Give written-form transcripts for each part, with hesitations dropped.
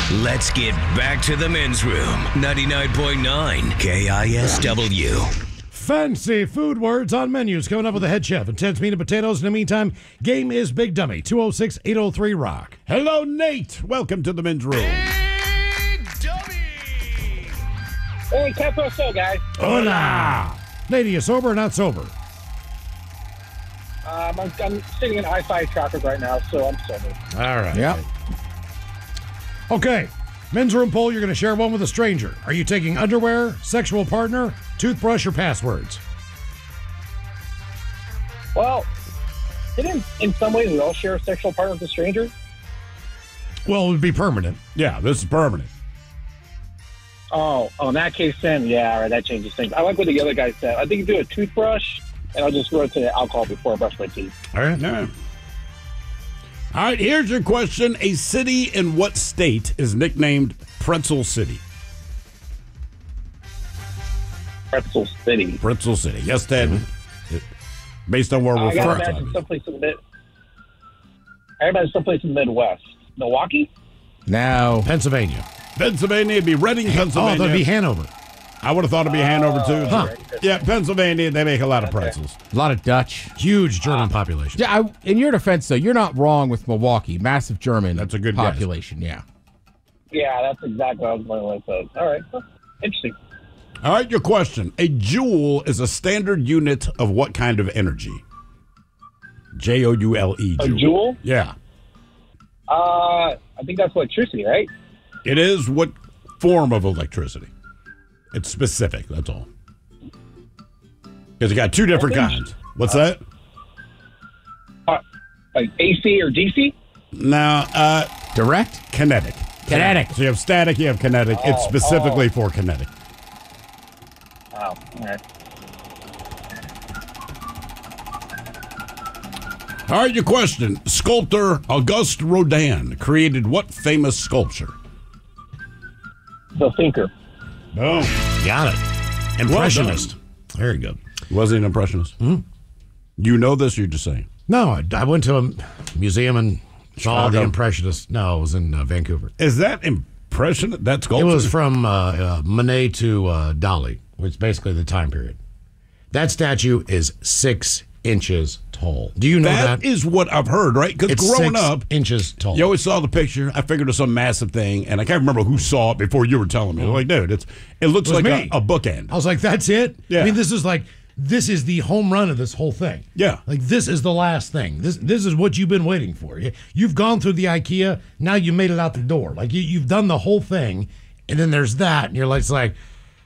Let's get back to the men's room. 99.9 KISW. Fancy food words on menus coming up with the head chef. Intense meat and potatoes. In the meantime, game is Big Dummy. 206-803-ROCK. Hello, Nate. Welcome to the men's room. Big Dummy. Hey, Caproso, guys. Hola. Nate, are you sober or not sober? I'm sitting in I-5 traffic right now, so I'm sober. All right. Yep. Okay. Men's room poll, you're going to share one with a stranger. Are you taking underwear, sexual partner, toothbrush, or passwords? Well, in some ways we all share a sexual partner with a stranger. Well, it would be permanent. Yeah, this is permanent. Oh, in that case, then, yeah, all right, that changes things. I like what the other guy said. I think you do a toothbrush, and I'll just rotate the alcohol before I brush my teeth. All right. Yeah. All right, here's your question. A city in what state is nicknamed Pretzel City? Pretzel City. Pretzel City. Yes, Ted. Based on where we're I gotta from. imagine someplace in the Midwest. Milwaukee? No. Pennsylvania. Pennsylvania, it'd be Reading, Oh, Pennsylvania. that'd be Hanover. I would have thought it'd be Hanover, too. Huh. Yeah, Pennsylvania, they make a lot of pretzels. A lot of Dutch. Huge German population. Yeah, in your defense, though, you're not wrong with Milwaukee. Massive German That's a good guess. population, yeah. Yeah, that's exactly what I was going with. All right. Well, interesting. All right, your question. A joule is a standard unit of what kind of energy? Joule. A joule? Yeah. I think that's electricity, right? It is what form of electricity? It's specific, that's all. Because you got two different kinds. What's that? Like AC or DC? Now, Direct? kinetic. Kinetic. So you have static, you have kinetic. It's specifically for kinetic. Wow. All right. All right, your question. Sculptor Auguste Rodin created what famous sculpture? The thinker. Boom. Got it. Impressionist. Very good. Was he an impressionist? Mm-hmm. You know this, or you're just saying? No, I went to a museum and saw Chicago. the Impressionists. No, it was in Vancouver. Is that impressionist? That It sculpture? was from Monet to Dali, which is basically the time period. That statue is 6 inches tall. Do you know that? That is what I've heard, right? Because It's growing 6 up, inches tall. you always saw the picture. I figured it was some massive thing, and I can't remember who saw it before you were telling me. I'm like, dude, it looks It was like me. a bookend. I was like, that's it? Yeah. I mean, this is the home run of this whole thing. Yeah. Like, this is the last thing. This is what you've been waiting for. You've gone through the IKEA. Now you made it out the door. Like, you've done the whole thing, and then there's that, and you're like, it's like,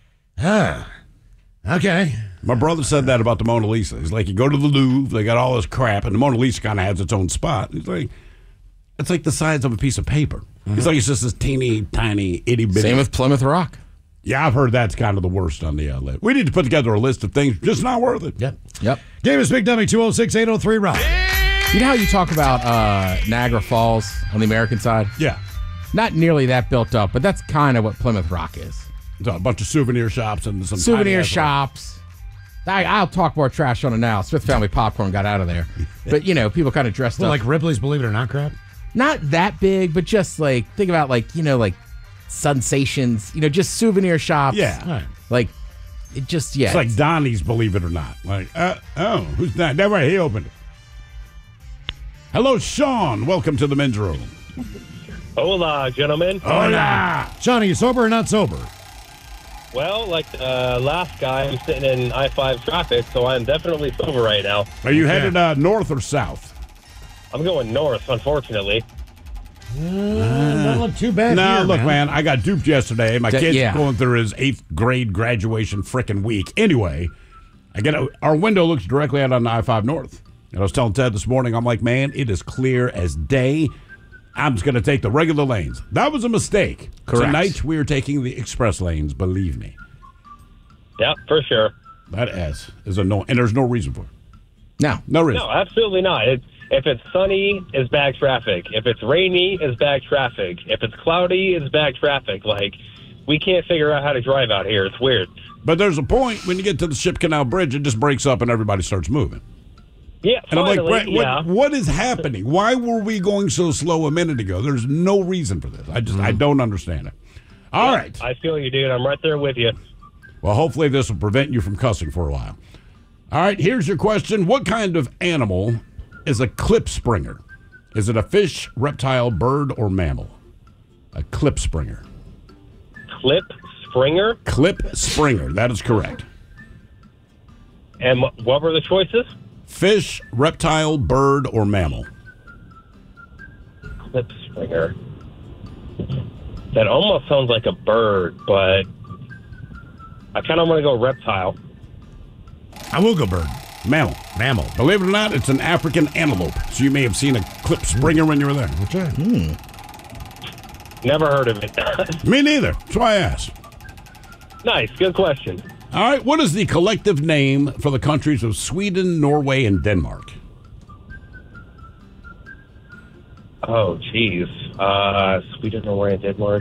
okay. My brother said that about the Mona Lisa. He's like, you go to the Louvre, they got all this crap, and the Mona Lisa kind of has its own spot. He's like, it's like the size of a piece of paper. He's like, it's just this teeny, tiny, itty bitty. Same with Plymouth Rock. Yeah, I've heard that's kind of the worst on the list. We need to put together a list of things just not worth it. Yep. Yep. Game is Big Dummy, 206-803-ROCK. You know how you talk about Niagara Falls on the American side? Yeah. Not nearly that built up, but that's kind of what Plymouth Rock is. So a bunch of souvenir shops and some Souvenir tiny-ass- shops. I'll talk more trash on it now. Smith Family Popcorn got out of there. But, people kind of dressed Well, up. like Ripley's Believe It or Not crap? Not that big, but just like, think about like sensations, just souvenir shops. Yeah. All right. Like, it just, yeah. It's like Donnie's Believe It or Not. Like, who's that? That right, he opened it. Hello, Sean. Welcome to the men's room. Hola, gentlemen. Hola. Johnny, you sober or not sober? Well, like the last guy, I'm sitting in I-5 traffic, so I'm definitely sober right now. Are you headed north or south? I'm going north, unfortunately. Don't look too bad No, here, look, man, I got duped yesterday. My kid's yeah. going through his 8th grade graduation frickin' week. Anyway, our window looks directly out on the I-5 North. And I was telling Ted this morning, I'm like, man, it is clear as day. I'm just going to take the regular lanes. That was a mistake. Correct. Tonight, we are taking the express lanes, believe me. Yeah, for sure. That is annoying, and there's no reason for it. No reason. No, absolutely not. If it's sunny, it's bad traffic. If it's rainy, it's bad traffic. If it's cloudy, it's bad traffic. Like, we can't figure out how to drive out here. It's weird. But there's a point when you get to the Ship Canal Bridge, it just breaks up and everybody starts moving. Yeah, And I'm like, finally, Brett, yeah. what is happening? Why were we going so slow a minute ago? There's no reason for this. I don't understand it. All right. I feel you, dude. I'm right there with you. Well, hopefully this will prevent you from cussing for a while. All right, here's your question. What kind of animal is a klipspringer? Is it a fish, reptile, bird, or mammal? A klipspringer. Clip Springer. Klipspringer. That is correct. And what were the choices? Fish, reptile, bird, or mammal? Clip Springer. That almost sounds like a bird, but I kind of want to go reptile. I will go bird. Mammal. Mammal. Believe it or not, it's an African antelope. So you may have seen a klipspringer when you were there. Okay. Never heard of it. Me neither. That's why I asked. Nice. Good question. All right, what is the collective name for the countries of Sweden, Norway, and Denmark? Oh, geez. Sweden, Norway, and Denmark.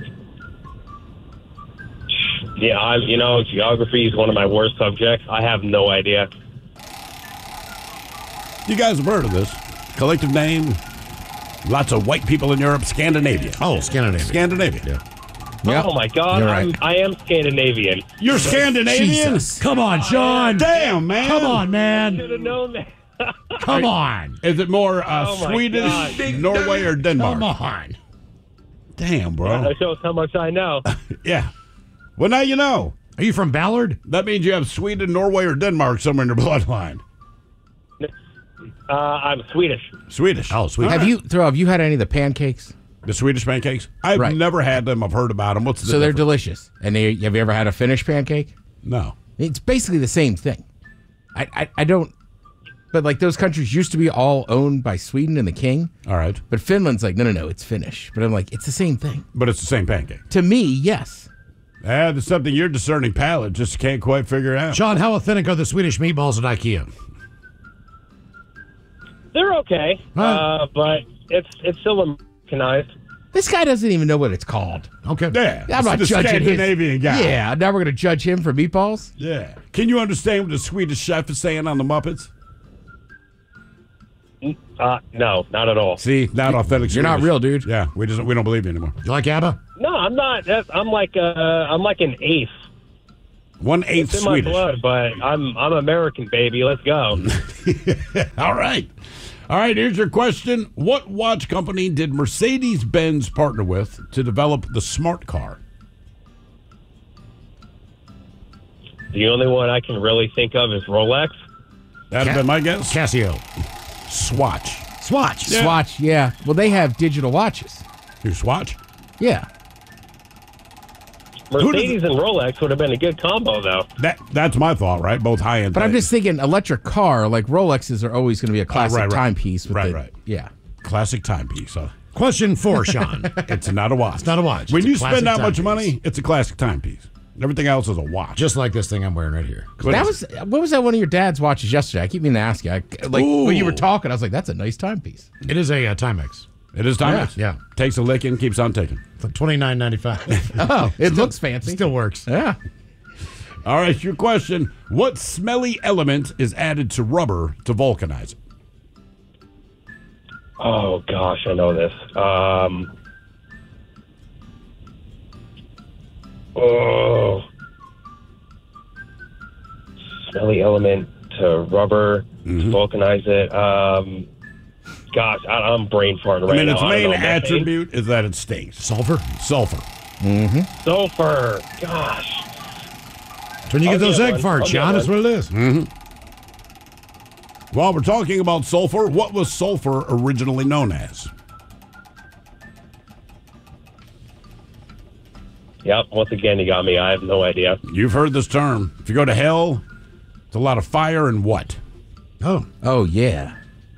Yeah, geography is one of my worst subjects. I have no idea. You guys have heard of this. Collective name, lots of white people in Europe, Scandinavia. Oh, Scandinavia. Scandinavia. Yeah. Yep. Oh, my God. You're right. I am Scandinavian. You're Scandinavian? Jesus. Come on, Sean. Damn, man. Come on, Should man. have known that. Come on. Is it more Oh, my Swedish, God. Norway, or Denmark? Come on. Damn, bro. That shows how much I know. Yeah. Well, now you know. Are you from Ballard? That means you have Sweden, Norway, or Denmark somewhere in your bloodline. I'm Swedish. Swedish. Oh, sweet. Have you had any of the pancakes? The Swedish pancakes? I've Right. never had them. I've heard about them. What's the So they're difference? delicious. And have you ever had a Finnish pancake? No. It's basically the same thing. I don't. But like those countries used to be all owned by Sweden and the king. All right. But Finland's like, no, it's Finnish. But I'm like, it's the same thing. But it's the same pancake. To me, yes. There's something your discerning palate just can't quite figure out. Sean, how authentic are the Swedish meatballs at IKEA? They're okay, Huh? but it's still Americanized. This guy doesn't even know what it's called. Okay. Yeah. I'm not the judging Scandinavian his. guy. Yeah, now we're going to judge him for meatballs? Yeah. Can you understand what the Swedish chef is saying on the Muppets? No, not at all. See, not authentic. You're not Swedish. real, dude. Yeah, we don't believe you anymore. You like ABBA? No, I'm not. I'm like an eighth. 1/8 It's in my Swedish. blood, but I'm American, baby. Let's go. All right. All right, here's your question. What watch company did Mercedes-Benz partner with to develop the smart car? The only one I can really think of is Rolex. That'd have been my guess. Casio. Swatch. Swatch. Yeah. Swatch, yeah. Well, they have digital watches. You Swatch? Yeah. Mercedes and Rolex would have been a good combo, though. That's my thought, right? Both high-end But I'm things. just thinking electric car, like Rolexes are always going to be a classic right. timepiece. With Right. Yeah. Classic timepiece. Huh? Question 4, Sean. It's not a watch. It's not a watch. When It's a you spend classic that much timepiece. money, it's a classic timepiece. Everything else is a watch. Just like this thing I'm wearing right here. What was that one of your dad's watches yesterday? I keep meaning to ask you. When you were talking, I was like, that's a nice timepiece. It is a Timex. It is timepiece. Yeah. Takes a licking, keeps on ticking. For $29.95. Oh, it looks fancy. Still works. Yeah. All right, your question. What smelly element is added to rubber to vulcanize it? Oh gosh, I know this. Smelly element to rubber, vulcanize it. Gosh, I'm brain farting right now. Its I don't main know, methane? attribute is that it stinks. Sulfur. Sulfur. Sulfur. Gosh. It's when you get I'll those get egg one. farts, I'll Sean. get That's what it is. While we're talking about sulfur, what was sulfur originally known as? Yep. Once again, you got me. I have no idea. You've heard this term. If you go to hell, it's a lot of fire and what? Oh, yeah.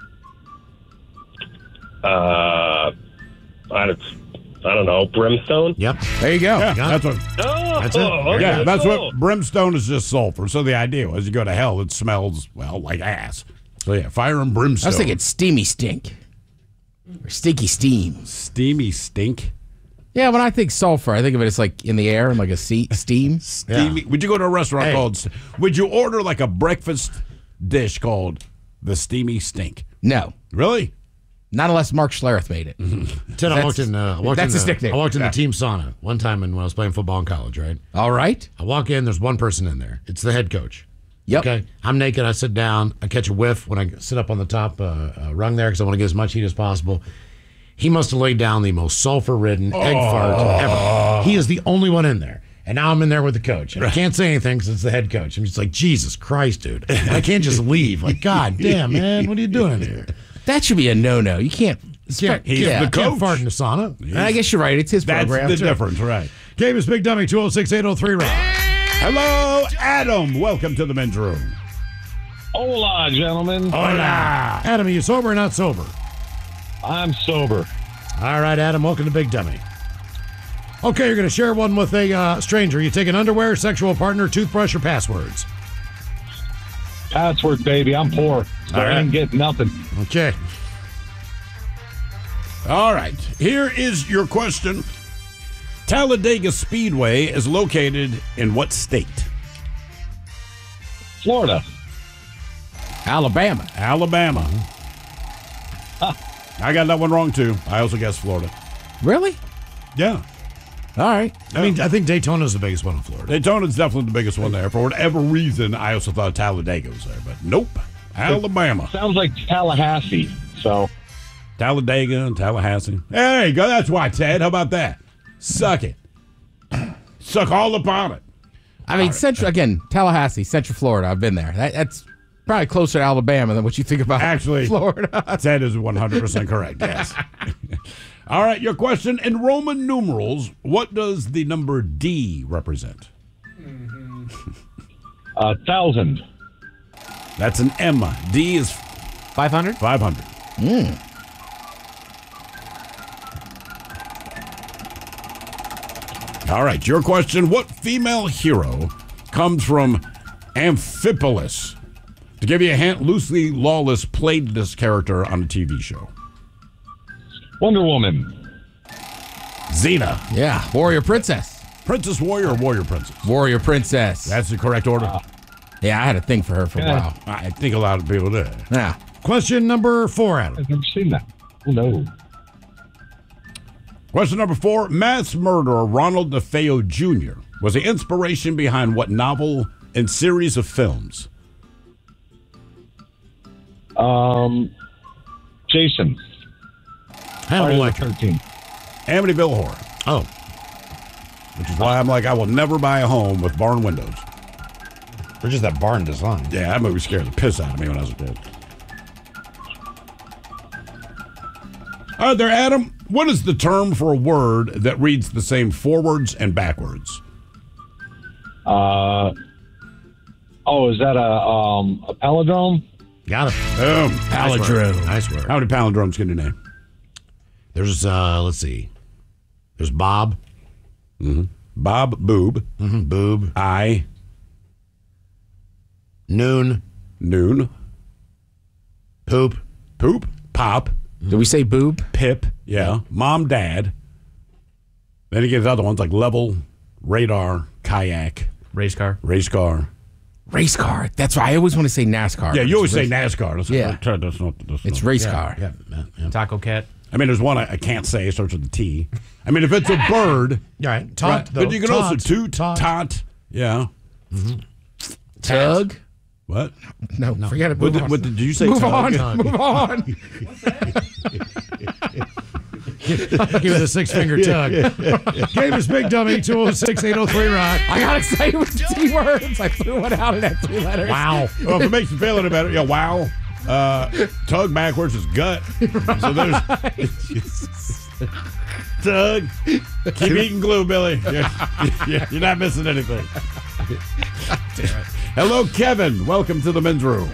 I don't know. Brimstone. Yep. There you go. Yeah, Got that's it. what. Oh, That's it. okay, Yeah, that's cool. what brimstone is. Just sulfur. So the idea was, you go to hell, it smells like ass. So yeah, fire and I brimstone. was thinking steamy stink. Or stinky steam. steamy stink. Yeah, when I think sulfur, I think of it as like in the air and like a steam. Steamy. Would you go to a restaurant Hey. would you order like a breakfast dish called the steamy stink. No. Really? Not unless Mark Schlereth made it. Ted, I walked in. That's his nickname. I walked in the team sauna one time when I was playing football in college. Right. All right. I walk in. There's one person in there. It's the head coach. Yep. Okay. I'm naked. I sit down. I catch a whiff when I sit up on the top rung there because I want to get as much heat as possible. He must have laid down the most sulfur-ridden egg fart ever. He is the only one in there. And now I'm in there with the coach. And I can't say anything because it's the head coach. I'm just like, Jesus Christ, dude. I can't just leave. Like, God damn, man. What are you doing in here? That should be a no-no. You can't. He's the can't coach. fart in the sauna. I guess you're right. It's his That's program. the difference, right? Davis Big Dummy, 206-803-ROCK. Hello, Adam. Welcome to the men's room. Hola, gentlemen. Hola. Adam, are you sober or not sober? I'm sober. All right, Adam, welcome to Big Dummy. Okay, you're going to share one with a stranger. You taking underwear, sexual partner, toothbrush, or passwords? Password, baby. I'm poor. So All I right. ain't getting nothing. Okay. All right. Here is your question. Talladega Speedway is located in what state? Florida. Alabama. Alabama. I got that one wrong, too. I also guessed Florida. Really? Yeah. All right. I mean, I think Daytona's the biggest one in Florida. Daytona's definitely the biggest one there. For whatever reason, I also thought Talladega was there, but nope. Alabama. Sounds like Tallahassee. So Talladega and Tallahassee. There you go. That's why, Ted. How about that? Suck it. Suck all upon it. I mean, Tallahassee, Central Florida. I've been there. That's probably closer to Alabama than what you think about Actually, Florida. Ted is 100% correct. Yes. All right, your question. In Roman numerals, what does the number D represent? 1,000. That's an M. D is 500? 500. All right, your question. What female hero comes from Amphipolis? To give you a hint, Lucy Lawless played this character on a TV show. Wonder Woman. Xena. Yeah. Warrior Princess. Princess Warrior or Warrior Princess? Warrior Princess. That's the correct order. Yeah, I had a thing for her for a while. I think a lot of people did. Yeah. Question number 4, Adam. I've never seen that. Oh, no. Question number 4. Mass murderer Ronald DeFeo Jr. was the inspiration behind what novel and series of films? Jason. Hannibal Friday the Lecter. 13th. Amityville Horror. Oh, Which is why I'm like, I will never buy a home with barn windows. or just that barn design. Yeah, that movie scared the piss out of me when I was a kid. All right, there, Adam. What is the term for a word that reads the same forwards and backwards? Is that a palindrome? Got it. Boom. Palindrome. Nice word. How many palindromes can you name? There's, let's see. There's Bob. Bob, boob, Boob. I, Noon. noon, Poop. poop, pop, Did we say boob? pip, yeah, mom, dad. Then he gets other ones like level, radar, kayak, Race car. race car. Race car. That's why I always want to say NASCAR. Yeah, but you always it's say race- NASCAR. That's Yeah. that's not. It's race car. Yeah. Taco cat. I mean, there's one I can't say. It starts with a T. I mean, if it's a bird, All right. right, Tot. but you can also toot, tot. tot. Yeah. Tug? What? No, forget it. What Move on. did you say? Move tug? on. Move on. Give it a 6-finger tug. Game is Big Dummy, 206-803-ROCK. I got excited with the T words. I threw one out and had 3 letters. Wow. Well, if it makes you feel any better, yeah, wow. Tug backwards is gut. So there's tug. Keep eating glue, Billy. You're not missing anything. Hello, Kevin. Welcome to the men's room.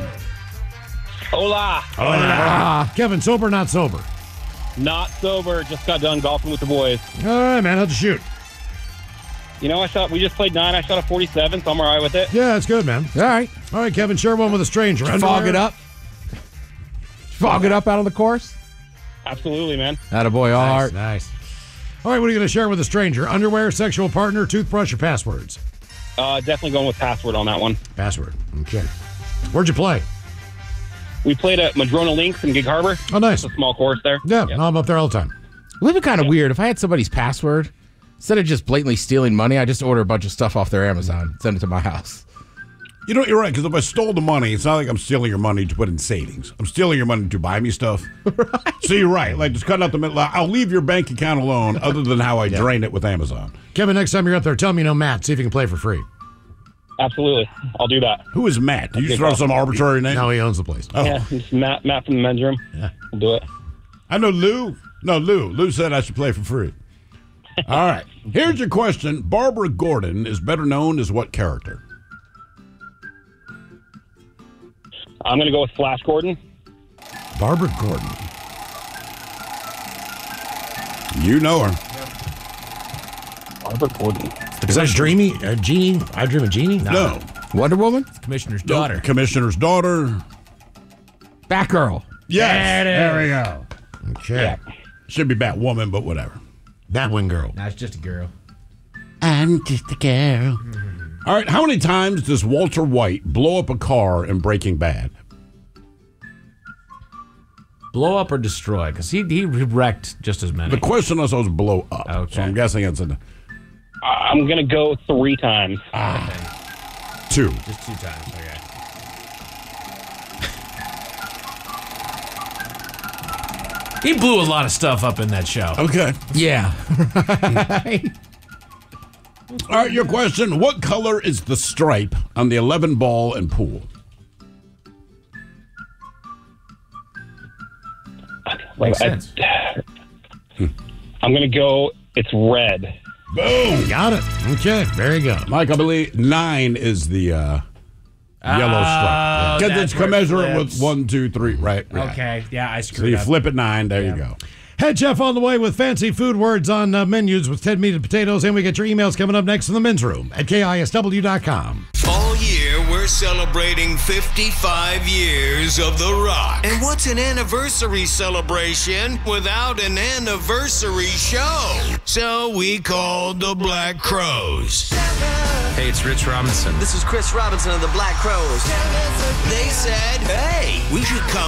Hola. Kevin, sober or not sober? Not sober. Just got done golfing with the boys. All right, man. How'd you shoot? You know, we just played 9. I shot a 47, so I'm all right with it. Yeah, that's good, man. All right. All right, Kevin, share one with a stranger. Fog Underwear? it up. Fog it up out on the course. Absolutely, man. Attaboy, all Nice, heart. nice. All right, what are you going to share with a stranger? Underwear, sexual partner, toothbrush, or passwords? Definitely going with password on that one. Password. Okay. Where'd you play? We played at Madrona Links in Gig Harbor. Oh, nice. It's a small course there. Yeah, no, I'm up there all the time. It would be kind of weird if I had somebody's password. Instead of just blatantly stealing money, I just order a bunch of stuff off their Amazon, send it to my house. You know, you're right, because if I stole the money, it's not like I'm stealing your money to put in savings. I'm stealing your money to buy me stuff. Right. So you're right. Like, just cut out the middle. I'll leave your bank account alone other than how I drain it with Amazon. Kevin, next time you're up there, tell me you know Matt. See if you can play for free. Absolutely. I'll do that. Who is Matt? Did you throw some arbitrary name? No, he owns the place. Oh. Yeah, it's Matt from the men's room. Yeah. We'll do it. I know Lou. No, Lou. Lou said I should play for free. All right. Here's your question. Barbara Gordon is better known as what character? I'm going to go with Flash Gordon. Barbara Gordon. You know her. Barbara Gordon. Is that Genie? I Dream of Genie? No. Wonder Woman? Commissioner's No. daughter. Commissioner's daughter. Batgirl. Yes. There we go. Okay. Yeah. Should be Batwoman, but whatever. Batwing girl. No, it's just a girl. I'm just a girl. All right. How many times does Walter White blow up a car in Breaking Bad? Blow up or destroy? Because he wrecked just as many. The question was blow up. Okay. So I'm guessing it's a I'm going to go 3 times. 2. Just 2 times. Okay. He blew a lot of stuff up in that show. Okay. Yeah. All right, your question. What color is the stripe on the 11 ball and pool? Makes sense. I'm going to go, it's red. Boom. Got it. Okay, there you go. Mike, I believe 9 is the yellow stripe. Because it's commensurate with 1, 2, 3. Right. Okay. Yeah, I So screwed you up. flip it 9. There you go. Head chef on the way with fancy food words on menus with Ted Meat and Potatoes. And we get your emails coming up next in the men's room at KISW.com. All year, we're celebrating 55 years of The Rock. And what's an anniversary celebration without an anniversary show? So we called the Black Crowes. Hey, it's Rich Robinson. This is Chris Robinson of the Black Crowes. They said, hey, we should come